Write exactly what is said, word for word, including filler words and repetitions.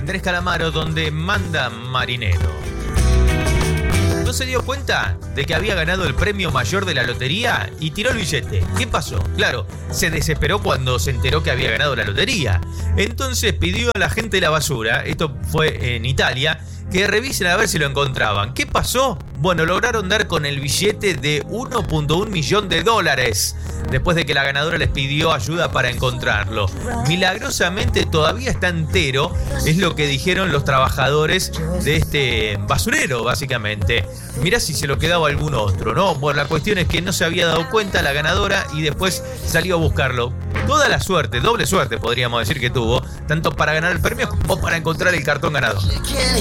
Andrés Calamaro, donde manda marinero. ¿No se dio cuenta de que había ganado el premio mayor de la lotería y tiró el billete? ¿Qué pasó? Claro, se desesperó cuando se enteró que había ganado la lotería. Entonces pidió a la gente de la basura, esto fue en Italia, que revisen a ver si lo encontraban. ¿Qué pasó? Bueno, lograron dar con el billete de uno punto uno millón de dólares, después de que la ganadora les pidió ayuda para encontrarlo. Milagrosamente todavía está entero, es lo que dijeron los trabajadores de este basurero, básicamente. Mirá si se lo quedaba algún otro, ¿no? Bueno, la cuestión es que no se había dado cuenta la ganadora y después salió a buscarlo. Toda la suerte, doble suerte podríamos decir que tuvo, tanto para ganar el premio como para encontrar el cartón ganador.